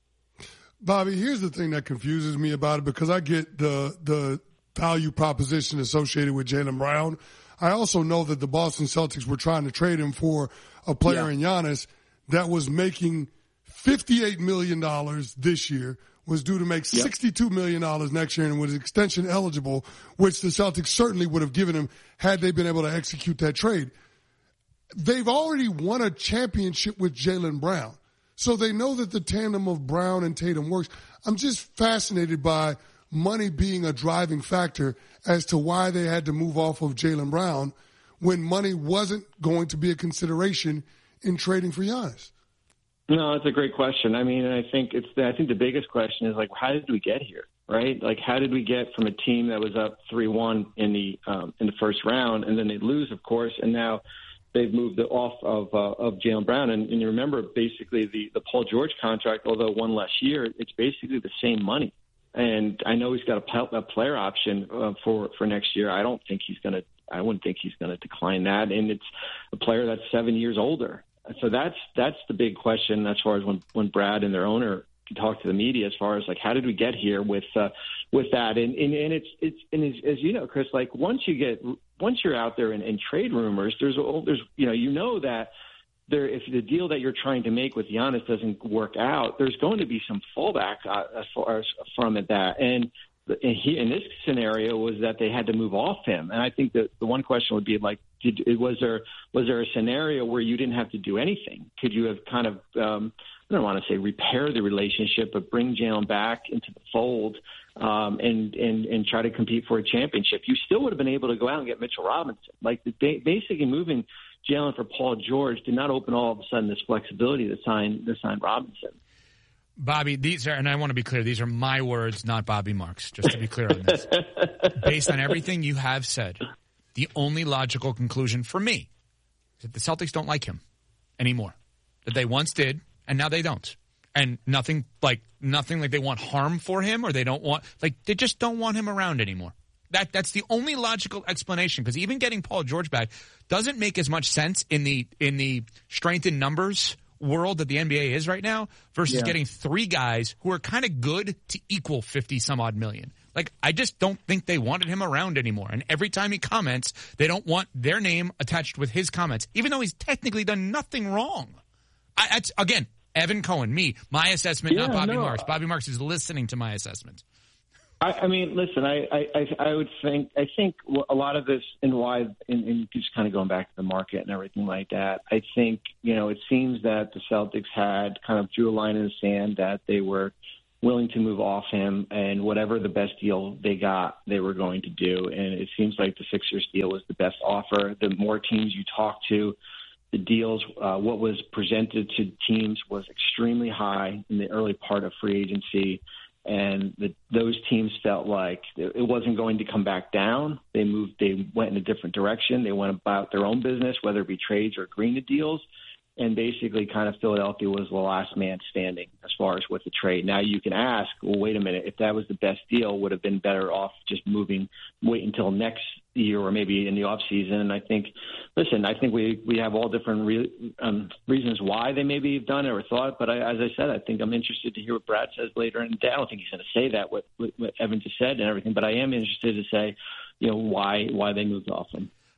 Bobby, here's the thing that confuses me about it, because I get the the value proposition associated with Jaylen Brown. I also know that the Boston Celtics were trying to trade him for a player yeah. in Giannis that was making fifty-eight million dollars this year, was due to make yep. sixty-two million dollars next year, and was extension eligible, which the Celtics certainly would have given him had they been able to execute that trade. They've already won a championship with Jaylen Brown, so they know that the tandem of Brown and Tatum works. I'm just fascinated by money being a driving factor as to why they had to move off of Jaylen Brown when money wasn't going to be a consideration in trading for Giannis. No, it's a great question. I mean, I think it's the, I think the biggest question is, like, how did we get here, right? Like, how did we get from a team that was up three one in the um, in the first round, and then they lose, of course, and now they've moved off of uh, of Jaylen Brown. And, and you remember, basically, the, the Paul George contract, although one less year, it's basically the same money. And I know he's got a, a player option uh, for for next year. I don't think he's going to. I wouldn't think he's going to decline that. And it's a player that's seven years older. So that's that's the big question as far as when, when Brad and their owner talk to the media, as far as like, how did we get here with uh, with that? And, and and it's it's and as, as you know, Chris, like once you get once you're out there in, in trade rumors, there's there's you know you know that there if the deal that you're trying to make with Giannis doesn't work out, there's going to be some fallback uh, as far as from it that and. And he, in this scenario, was that they had to move off him, and I think that the one question would be like, did, was there was there a scenario where you didn't have to do anything? Could you have kind of, um, I don't want to say repair the relationship, but bring Jaylen back into the fold um, and and and try to compete for a championship? You still would have been able to go out and get Mitchell Robinson. Like the, basically moving Jaylen for Paul George did not open all of a sudden this flexibility to sign to sign Robinson. Bobby, these are, and I want to be clear, these are my words, not Bobby Marks, just to be clear on this. Based on everything you have said, the only logical conclusion for me is that the Celtics don't like him anymore. That they once did, and now they don't. And nothing like nothing like they want harm for him, or they don't want, like, they just don't want him around anymore. That That's the only logical explanation, because even getting Paul George back doesn't make as much sense in the in the strength in numbers world that the N B A is right now versus yeah. getting three guys who are kind of good to equal fifty some odd million. Like, I just don't think they wanted him around anymore. And every time he comments, they don't want their name attached with his comments, even though he's technically done nothing wrong. I, that's, again, Evan Cohen, me, my assessment, yeah, not Bobby no. Marks. Bobby Marks is listening to my assessment. I, I mean, listen, I, I, I would think, I think a lot of this and why, and, and just kind of going back to the market and everything like that, I think, you know, it seems that the Celtics had kind of drew a line in the sand that they were willing to move off him, and whatever the best deal they got, they were going to do. And it seems like the Sixers deal was the best offer. The more teams you talk to, the deals, uh, what was presented to teams was extremely high in the early part of free agency. And the, those teams felt like it wasn't going to come back down. They moved, they went in a different direction. They went about their own business, whether it be trades or agreeing to deals. And basically kind of Philadelphia was the last man standing as far as with the trade. Now you can ask, well, wait a minute, if that was the best deal, would have been better off just moving, wait until next year or maybe in the off season. And I think, listen, I think we, we have all different re, um, reasons why they maybe have done it or thought. But I, as I said, I think I'm interested to hear what Brad says later in the day. I don't think he's going to say that, what, what Evan just said and everything, but I am interested to say, you know, why, why they moved off him.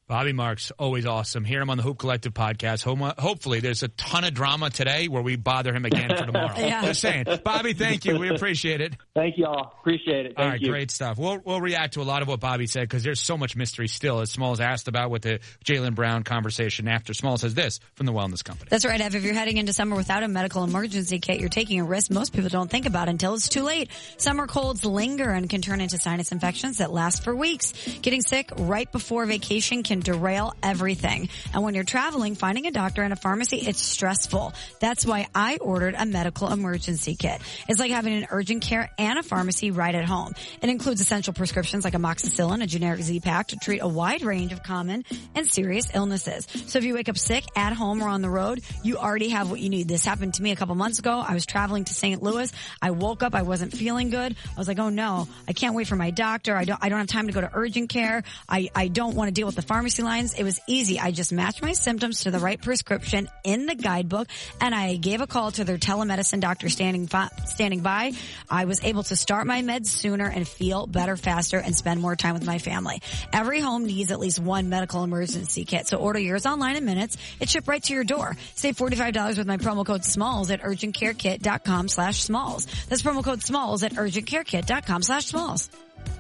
Bobby Marks, always awesome. Hear him on the Hoop Collective podcast. Hopefully there's a ton of drama today where we bother him again for tomorrow. yeah. Just saying. Bobby, thank you. We appreciate it. Thank you all. Appreciate it. Thank all right, you. Great stuff. We'll we'll react to a lot of what Bobby said because there's so much mystery still, as Smalls asked about with the Jaylen Brown conversation after. Smalls says this from the Wellness Company. That's right, Ev. If you're heading into summer without a medical emergency kit, you're taking a risk most people don't think about until it's too late. Summer colds linger and can turn into sinus infections that last for weeks. Getting sick right before vacation can derail everything. Everything. And when you're traveling, finding a doctor and a pharmacy, it's stressful. That's why I ordered a medical emergency kit. It's like having an urgent care and a pharmacy right at home. It includes essential prescriptions like amoxicillin, a generic Z-Pak to treat a wide range of common and serious illnesses. So if you wake up sick at home or on the road, you already have what you need. This happened to me a couple months ago. I was traveling to Saint Louis. I woke up. I wasn't feeling good. I was like, oh no, I can't wait for my doctor. I don't, I don't have time to go to urgent care. I, I don't want to deal with the pharmacy lines. It was easy. I just matched my symptoms to the right prescription in the guidebook, and I gave a call to their telemedicine doctor standing fi- standing by. I was able to start my meds sooner and feel better faster and spend more time with my family. Every home needs at least one medical emergency kit, so order yours online in minutes. It's shipped right to your door. Save forty-five dollars with my promo code SMALLS at urgentcarekit.com slash SMALLS. That's promo code SMALLS at urgentcarekit.com slash SMALLS.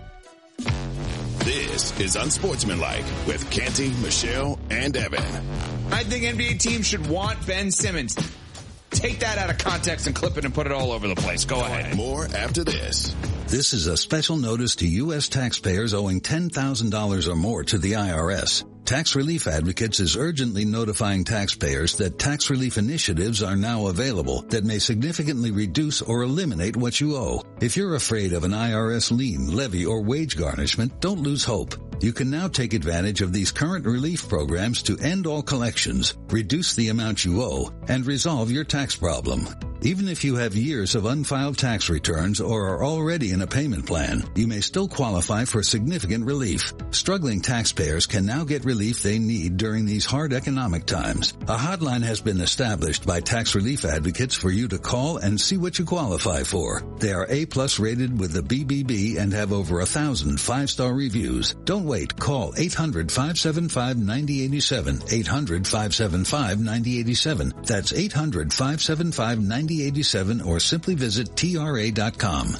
This is Unsportsmanlike with Canty, Michelle, and Evan. I think N B A teams should want Ben Simmons. Take that out of context and clip it and put it all over the place. Go ahead. More after this. This is a special notice to U S taxpayers owing ten thousand dollars or more to the I R S. Tax Relief Advocates is urgently notifying taxpayers that tax relief initiatives are now available that may significantly reduce or eliminate what you owe. If you're afraid of an I R S lien, levy, or wage garnishment, don't lose hope. You can now take advantage of these current relief programs to end all collections, reduce the amount you owe, and resolve your tax problem. Even if you have years of unfiled tax returns or are already in a payment plan, you may still qualify for significant relief. Struggling taxpayers can now get relief they need during these hard economic times. A hotline has been established by Tax Relief Advocates for you to call and see what you qualify for. They are A-plus rated with the B B B and have over a thousand five-star reviews. Don't wait. Call eight hundred, five seven five, nine oh eight seven. eight hundred, five seven five, nine oh eight seven. That's eight hundred, five seven five, nine oh eight seven or simply visit T R A dot com.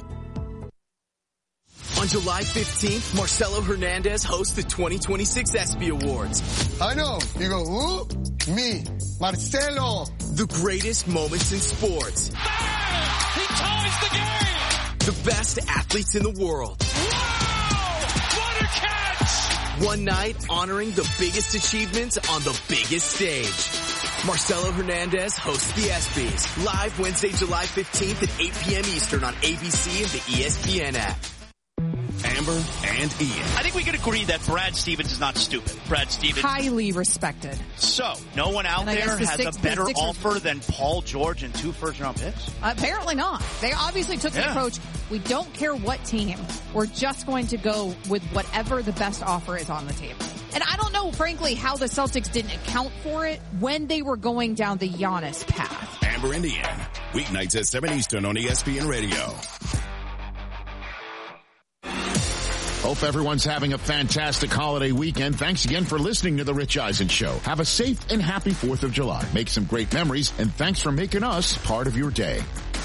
On July fifteenth, Marcelo Hernandez hosts the twenty twenty-six ESPY Awards. I know. You go, who? Me, Marcelo. The greatest moments in sports. Bang! He ties the game! The best athletes in the world. Wow! What a catch! One night honoring the biggest achievements on the biggest stage. Marcelo Hernandez hosts the ESPYs. Live Wednesday, July fifteenth at eight p.m. Eastern on A B C and the E S P N app. Amber and Ian. I think we can agree that Brad Stevens is not stupid. Brad Stevens. Highly respected. So, no one out there the has six, a better offer than Paul George and two first-round picks? Uh, apparently not. They obviously took the yeah. approach, we don't care what team. We're just going to go with whatever the best offer is on the table. And I don't know, frankly, how the Celtics didn't account for it when they were going down the Giannis path. Amber and Ian. Weeknights at seven Eastern on E S P N Radio. Hope everyone's having a fantastic holiday weekend. Thanks again for listening to The Rich Eisen Show. Have a safe and happy fourth of July. Make some great memories, and thanks for making us part of your day.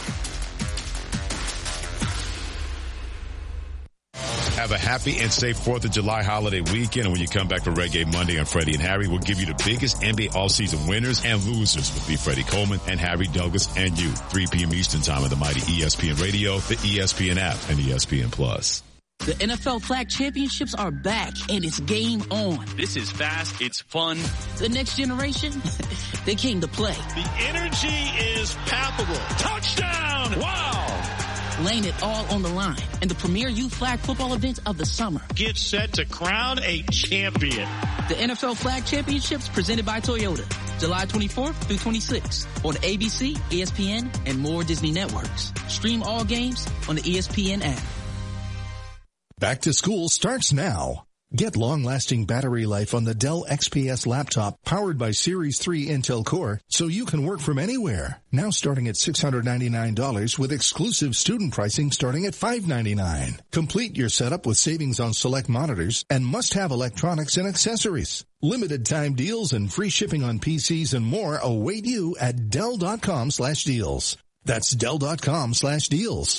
Have a happy and safe fourth of July holiday weekend. And when you come back for Reggae Monday on Freddie and Harry, we'll give you the biggest N B A all-season winners and losers with me, Freddie Coleman, and Harry Douglas, and you. three p.m. Eastern time on the mighty E S P N Radio, the E S P N app, and E S P N Plus. The N F L Flag Championships are back, and it's game on. This is fast. It's fun. The next generation, they came to play. The energy is palpable. Touchdown! Wow! Laying it all on the line in the premier youth flag football event of the summer. Get set to crown a champion. The N F L Flag Championships presented by Toyota. July twenty-fourth through twenty-sixth on A B C, E S P N, and more Disney networks. Stream all games on the E S P N app. Back to school starts now. Get long-lasting battery life on the Dell X P S laptop powered by Series three Intel Core so you can work from anywhere. Now starting at six hundred ninety-nine dollars with exclusive student pricing starting at five hundred ninety-nine dollars. Complete your setup with savings on select monitors and must-have electronics and accessories. Limited time deals and free shipping on P Cs and more await you at Dell.com slash deals. That's Dell.com slash deals.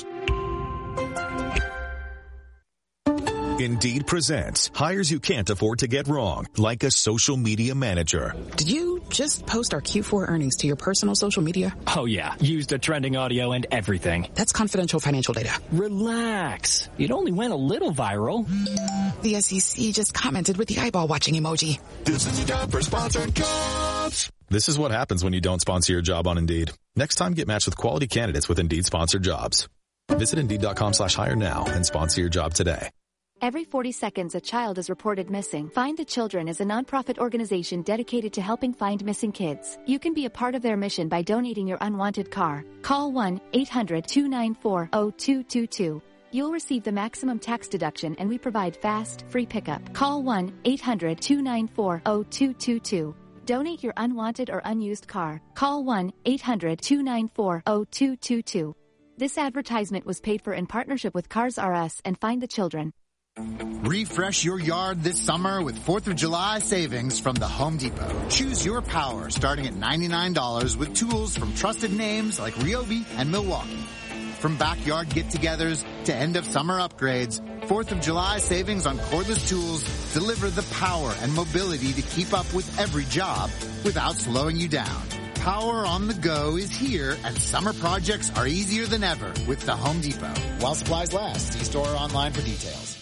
Indeed presents hires you can't afford to get wrong, like a social media manager. Did you just post our Q four earnings to your personal social media? Oh yeah, used a trending audio and everything. That's confidential financial data. Relax. It only went a little viral. The S E C just commented with the eyeball watching emoji. This is your job for sponsored jobs. This is what happens when you don't sponsor your job on Indeed. Next time, get matched with quality candidates with Indeed sponsored jobs. Visit Indeed.com slash hire now and sponsor your job today. Every forty seconds, a child is reported missing. Find the Children is a nonprofit organization dedicated to helping find missing kids. You can be a part of their mission by donating your unwanted car. Call one eight hundred two nine four zero two two two. You'll receive the maximum tax deduction, and we provide fast, free pickup. Call one eight hundred two nine four zero two two two. Donate your unwanted or unused car. Call one eight hundred two nine four zero two two two. This advertisement was paid for in partnership with Cars R Us and Find the Children. Refresh your yard this summer with fourth of July savings from the Home Depot. Choose your power starting at ninety-nine dollars with tools from trusted names like Ryobi and Milwaukee. From backyard get-togethers to end-of-summer upgrades, fourth of July savings on cordless tools deliver the power and mobility to keep up with every job without slowing you down. Power on the go is here, and summer projects are easier than ever with the Home Depot. While supplies last, see store or online for details.